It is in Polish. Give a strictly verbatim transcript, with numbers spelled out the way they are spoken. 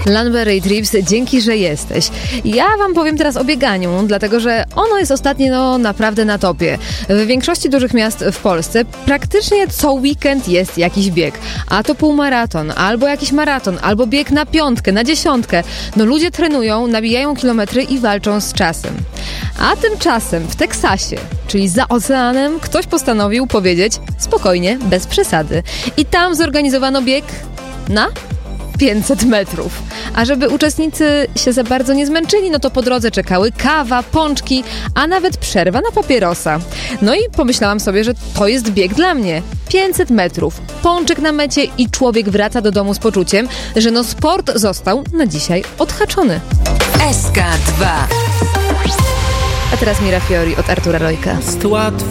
Lanbury Trips, dzięki, że jesteś. Ja wam powiem teraz o bieganiu, dlatego że ono jest ostatnio no, naprawdę na topie. W większości dużych miast w Polsce praktycznie co weekend jest jakiś bieg. A to półmaraton, albo jakiś maraton, albo bieg na piątkę, na dziesiątkę. No ludzie trenują, nabijają kilometry i walczą z czasem. A tymczasem w Teksasie, czyli za oceanem, ktoś postanowił powiedzieć spokojnie, bez przesady. I tam zorganizowano bieg na pięćset metrów. A żeby uczestnicy się za bardzo nie zmęczyli, no to po drodze czekały kawa, pączki, a nawet przerwa na papierosa. No i pomyślałam sobie, że to jest bieg dla mnie. pięćset metrów, pączek na mecie i człowiek wraca do domu z poczuciem, że no sport został na dzisiaj odhaczony. S K dwa. A teraz Mira Fiori od Artura Rojka. Jest łatwo